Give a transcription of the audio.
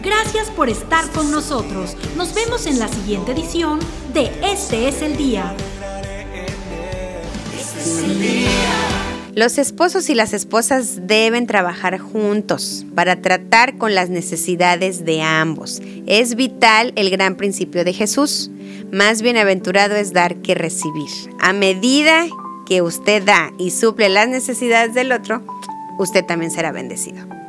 Gracias por estar con nosotros. Nos vemos en la siguiente edición de Este es el Día. Los esposos y las esposas deben trabajar juntos para tratar con las necesidades de ambos. Es vital el gran principio de Jesús. Más bienaventurado es dar que recibir. A medida que usted da y suple las necesidades del otro, usted también será bendecido.